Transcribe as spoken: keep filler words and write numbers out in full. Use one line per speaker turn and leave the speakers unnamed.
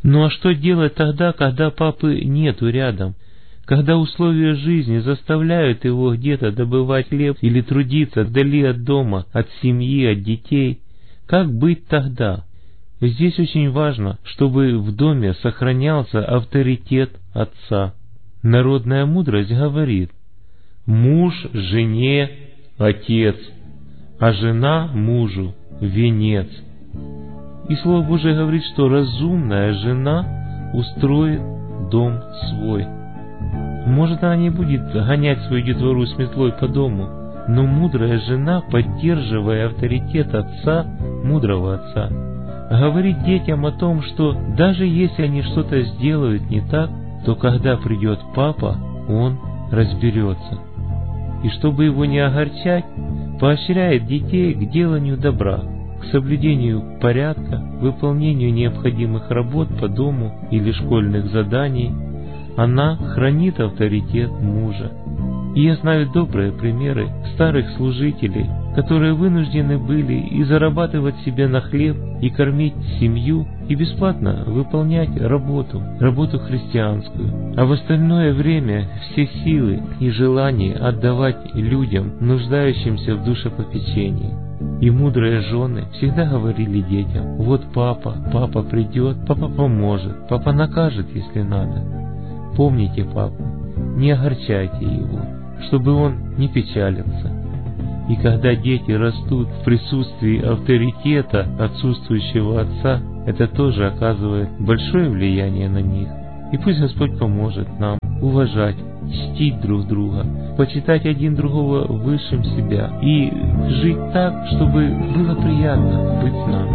Ну а что делать тогда, когда папы нету рядом? Когда условия жизни заставляют его где-то добывать хлеб или трудиться вдали от дома, от семьи, от детей? Как быть тогда? Здесь очень важно, чтобы в доме сохранялся авторитет отца. Народная мудрость говорит: муж жене отец, а жена мужу венец. И Слово Божие говорит, что разумная жена устроит дом свой. Может, она не будет гонять свою детвору с метлой по дому, но мудрая жена, поддерживая авторитет отца, мудрого отца, говорит детям о том, что даже если они что-то сделают не так, то когда придет папа, он разберется. И чтобы его не огорчать, поощряет детей к деланию добра, к соблюдению порядка, выполнению необходимых работ по дому или школьных заданий. Она хранит авторитет мужа. И я знаю добрые примеры старых служителей, которые вынуждены были и зарабатывать себе на хлеб, и кормить семью, и бесплатно выполнять работу, работу христианскую, а в остальное время все силы и желания отдавать людям, нуждающимся в душепопечении. И мудрые жены всегда говорили детям: вот папа, папа придет, папа поможет, папа накажет, если надо. Помните папу, не огорчайте его, чтобы он не печалился. И когда дети растут в присутствии авторитета отсутствующего отца, это тоже оказывает большое влияние на них. И пусть Господь поможет нам уважать, чтить друг друга, почитать один другого высшим себя и жить так, чтобы было приятно быть с нами.